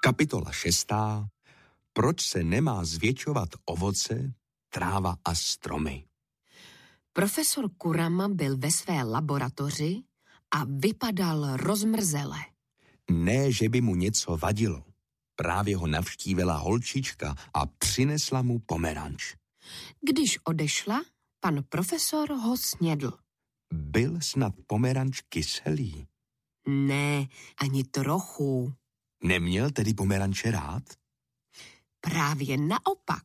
Kapitola 6. Proč se nemá zvětšovat ovoce, tráva a stromy? Profesor Kurama byl ve své laboratoři a vypadal rozmrzele. Ne, že by mu něco vadilo. Právě ho navštívila holčička a přinesla mu pomeranč. Když odešla, pan profesor ho snědl. Byl snad pomeranč kyselý? Ne, ani trochu. Neměl tedy pomeranče rád? Právě naopak.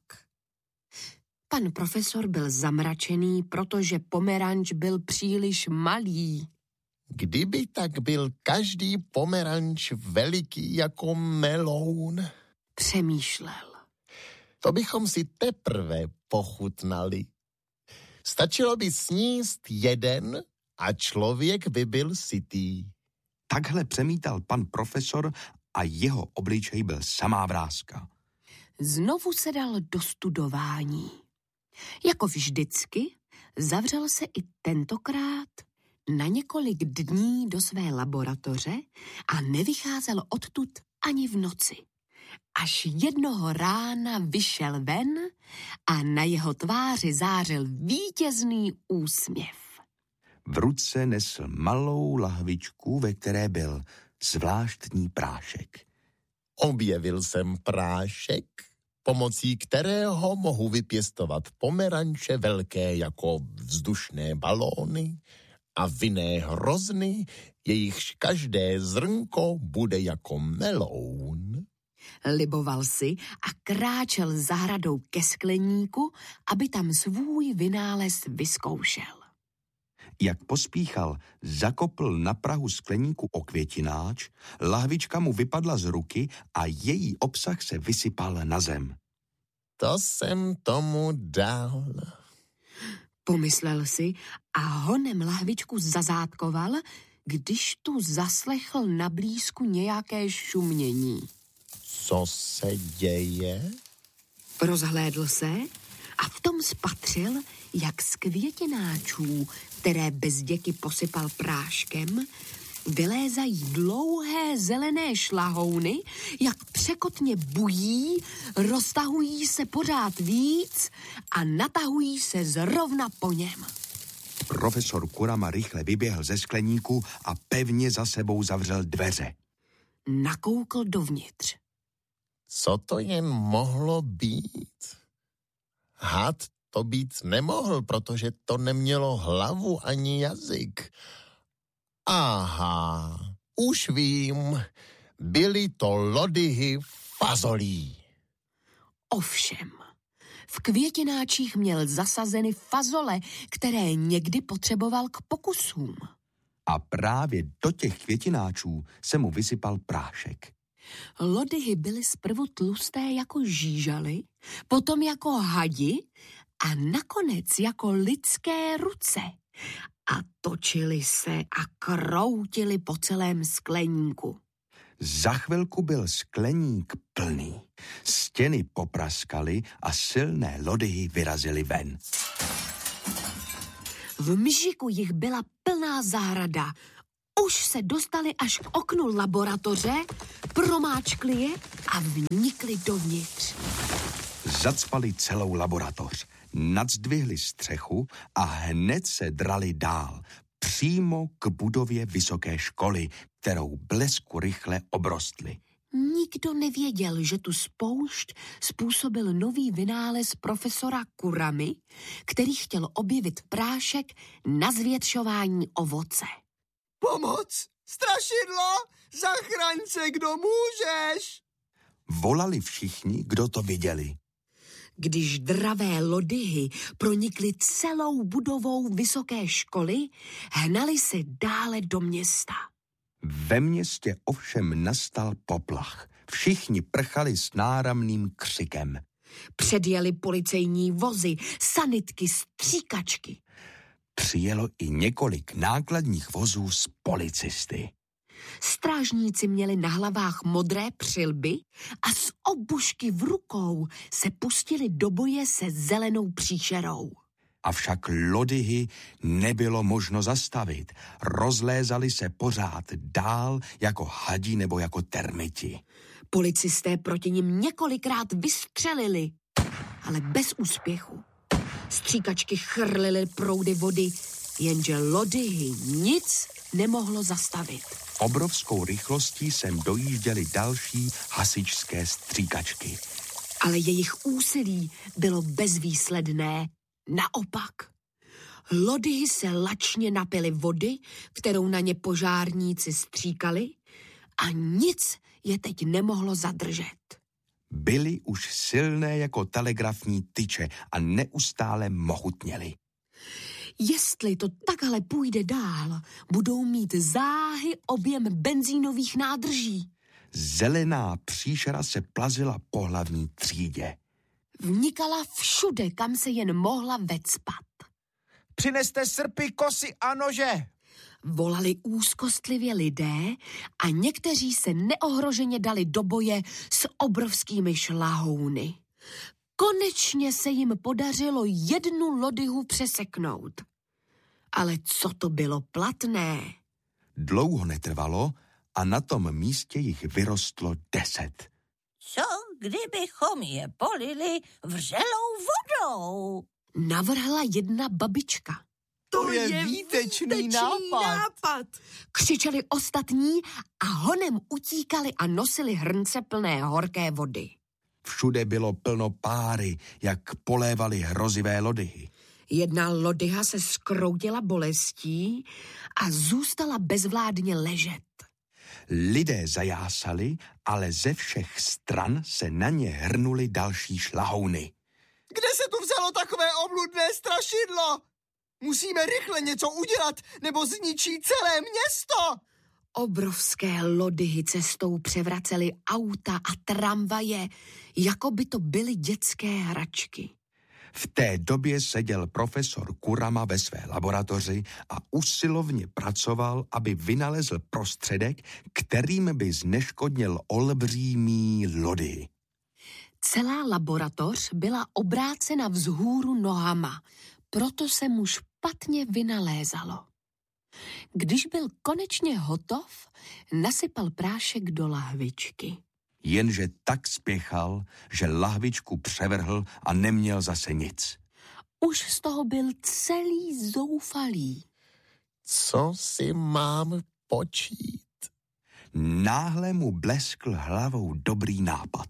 Pan profesor byl zamračený, protože pomeranč byl příliš malý. Kdyby tak byl každý pomeranč veliký jako meloun, Přemýšlel. to bychom si teprve pochutnali. Stačilo by sníst jeden a člověk by byl sytý. Takhle přemítal pan profesor a jeho obličej byl samá vrázka. Znovu se dal do studování. Jako vždycky zavřel se i tentokrát na několik dní do své laboratoře a nevycházel odtud ani v noci. Až jednoho rána vyšel ven a na jeho tváři zářil vítězný úsměv. V ruce nesl malou lahvičku, ve které byl zvláštní prášek. Objevil jsem prášek, pomocí kterého mohu vypěstovat pomeranče velké jako vzdušné balóny a vinné hrozny, jejichž každé zrnko bude jako meloun. Liboval si a kráčel zahradou ke skleníku, aby tam svůj vynález vyzkoušel. Jak pospíchal, zakopl na prahu skleníku okvětináč, lahvička mu vypadla z ruky a její obsah se vysypal na zem. To jsem tomu dal. Pomyslel si a honem lahvičku zazátkoval, když tu zaslechl na blízku nějaké šumění. Co se děje? Rozhlédl se a v tom spatřil, jak z květináčů, které bezděky posypal práškem, vylézají dlouhé zelené šlahouny, jak překotně bují, roztahují se pořád víc a natahují se zrovna po něm. Profesor Kurama rychle vyběhl ze skleníku a pevně za sebou zavřel dveře. Nakoukl dovnitř. Co to jen mohlo být? Had to být nemohl, protože to nemělo hlavu ani jazyk. Aha, už vím, byly to lodyhy fazolí. Ovšem, v květináčích měl zasazeny fazole, které někdy potřeboval k pokusům. A právě do těch květináčů se mu vysypal prášek. Lodyhy byly zprvu tlusté jako žížaly, potom jako hadi a nakonec jako lidské ruce. A točily se a kroutily po celém skleníku. Za chvilku byl skleník plný. Stěny popraskaly a silné lodyhy vyrazily ven. V mžiku jich byla plná zahrada. Už se dostali až k oknu laboratoře, promáčkli je a vnikli dovnitř. Zacpali celou laboratoř, nadzvihli střechu a hned se drali dál, přímo k budově vysoké školy, kterou blesku rychle obrostli. Nikdo nevěděl, že tu spoušť způsobil nový vynález profesora Kuramy, který chtěl objevit prášek na zvětšování ovoce. Pomoc! Strašidlo! Zachraň se, kdo můžeš! Volali všichni, kdo to viděli. Když dravé lodyhy pronikly celou budovou vysoké školy, hnali se dále do města. Ve městě ovšem nastal poplach. Všichni prchali s náramným křikem. Předjeli policejní vozy, sanitky, stříkačky. Přijelo i několik nákladních vozů s policisty. Strážníci měli na hlavách modré přilby a s obušky v rukou se pustili do boje se zelenou příšerou. Avšak lodyhy nebylo možno zastavit. Rozlézali se pořád dál jako hadi nebo jako termiti. Policisté proti nim několikrát vystřelili, ale bez úspěchu. Stříkačky chrlily proudy vody, jenže lodyhy nic nemohlo zastavit. Obrovskou rychlostí sem dojížděly další hasičské stříkačky. Ale jejich úsilí bylo bezvýsledné. Naopak. Lodyhy se lačně napily vody, kterou na ně požárníci stříkali, a nic je teď nemohlo zadržet. Byly už silné jako telegrafní tyče a neustále mohutněly. Jestli to takhle půjde dál, budou mít záhy objem benzínových nádrží. Zelená příšera se plazila po hlavní třídě. Vnikala všude, kam se jen mohla vecpat. Přineste srpy, kosy a nože! Volali úzkostlivě lidé a někteří se neohroženě dali do boje s obrovskými šlahouny. Konečně se jim podařilo jednu lodyhu přeseknout. Ale co to bylo platné? Dlouho netrvalo a na tom místě jich vyrostlo 10. Co kdybychom je polili vřelou vodou? Navrhla jedna babička. To je výtečný nápad. Křičeli ostatní a honem utíkali a nosili hrnce plné horké vody. Všude bylo plno páry, jak polévali hrozivé lodyhy. Jedna lodyha se zkroutila bolestí a zůstala bezvládně ležet. Lidé zajásali, ale ze všech stran se na ně hrnuly další šlahouny. Kde se tu vzalo takové obludné strašidlo? Musíme rychle něco udělat, nebo zničí celé město. Obrovské lodyhy cestou převracely auta a tramvaje, jako by to byly dětské hračky. V té době seděl profesor Kurama ve své laboratoři a usilovně pracoval, aby vynalezl prostředek, kterým by zneškodnil olbřímý lodyhy. Celá laboratoř byla obrácena vzhůru nohama, proto se mu špatně vynalézalo. Když byl konečně hotov, nasypal prášek do lahvičky. Jenže tak spěchal, že lahvičku převrhl a neměl zase nic. Už z toho byl celý zoufalý. Co si mám počít? Náhle mu bleskl hlavou dobrý nápad.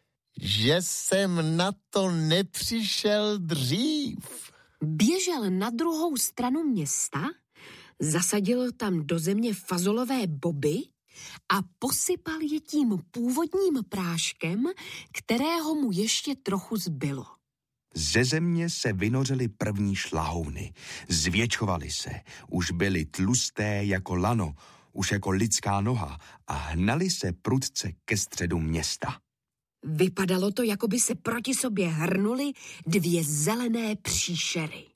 Že jsem na to nepřišel dřív. Běžel na druhou stranu města, zasadil tam do země fazolové boby a posypal je tím původním práškem, kterého mu ještě trochu zbylo. Ze země se vynořily první šlahouny. Zvětšovaly se, už byly tlusté jako lano, už jako lidská noha a hnali se prudce ke středu města. Vypadalo to, jako by se proti sobě hrnuly dvě zelené příšery.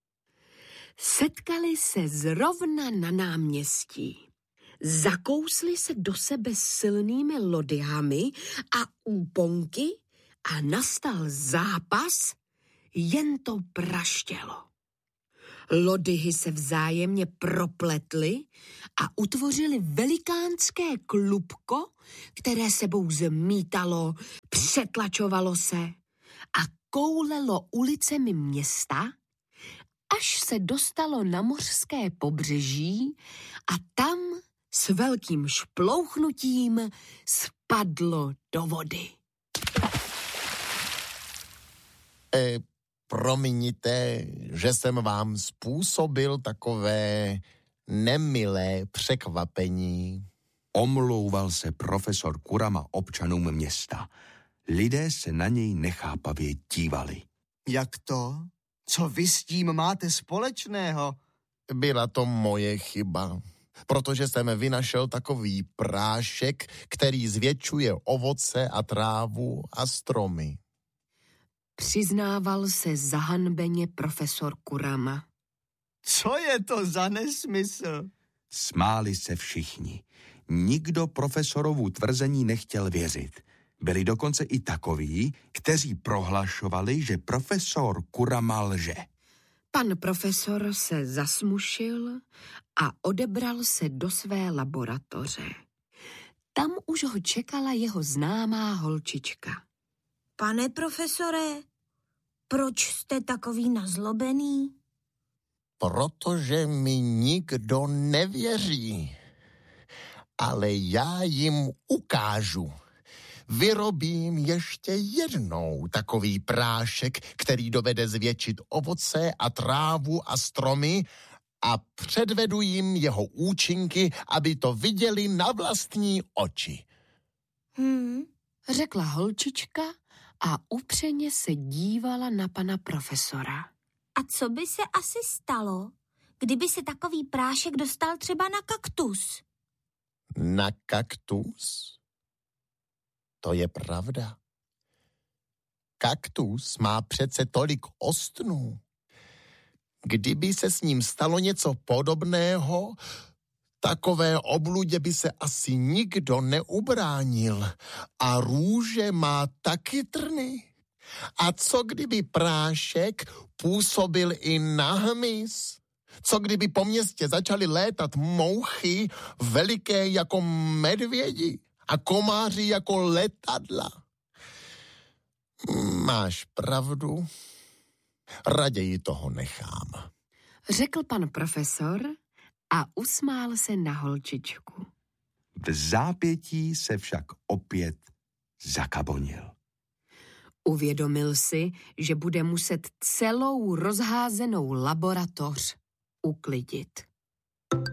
Setkali se zrovna na náměstí. Zakousli se do sebe silnými lodyhami a úponky a nastal zápas, jen to praštělo. Lodyhy se vzájemně propletly a utvořily velikánské klubko, které sebou zmítalo, přetlačovalo se a koulelo ulicemi města, až se dostalo na mořské pobřeží a tam s velkým šplouchnutím spadlo do vody. Promiňte, že jsem vám způsobil takové nemilé překvapení. Omlouval se profesor Kurama občanům města. Lidé se na něj nechápavě dívali. Jak to? Co vy s tím máte společného? Byla to moje chyba, protože jsem vynašel takový prášek, který zvětšuje ovoce a trávu a stromy. Přiznával se zahanbeně profesor Kurama. Co je to za nesmysl? Smáli se všichni. Nikdo profesorovu tvrzení nechtěl věřit. Byli dokonce i takoví, kteří prohlašovali, že profesor Kurama lže. Pan profesor se zasmušil a odebral se do své laboratoře. Tam už ho čekala jeho známá holčička. Pane profesore, proč jste takový nazlobený? Protože mi nikdo nevěří. Ale já jim ukážu. Vyrobím ještě jednou takový prášek, který dovede zvětšit ovoce a trávu a stromy a předvedu jim jeho účinky, aby to viděli na vlastní oči. Řekla holčička a upřeně se dívala na pana profesora. A co by se asi stalo, kdyby se takový prášek dostal třeba na kaktus? Na kaktus? To je pravda. Kaktus má přece tolik ostnů. Kdyby se s ním stalo něco podobného, takové obludě by se asi nikdo neubránil. A růže má taky trny. A co kdyby prášek působil i na hmyz? Co kdyby po městě začaly létat mouchy veliké jako medvědi a komáři jako letadla? Máš pravdu. Raději toho nechám. Řekl pan profesor a usmál se na holčičku. V zápětí se však opět zakabonil. Uvědomil si, že bude muset celou rozházenou laboratoř uklidit.